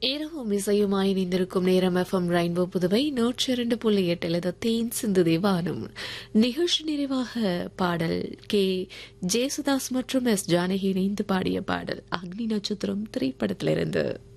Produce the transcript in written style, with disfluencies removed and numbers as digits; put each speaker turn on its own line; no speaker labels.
இரவும் இசையுமாய் இணைந்திருக்கும் நேரம் எஃப்எம் ரெயின்போ புதுவை 102.8 தேன் சிந்துதே வானம் நிகழ்ச்சி நிறைவாக பாடல் கே ஜேசுதாஸ் மற்றும் எஸ் ஜானகி இணைந்து பாடிய பாடல் அக்னி நட்சத்திரம் திரைப்படத்திலிருந்து.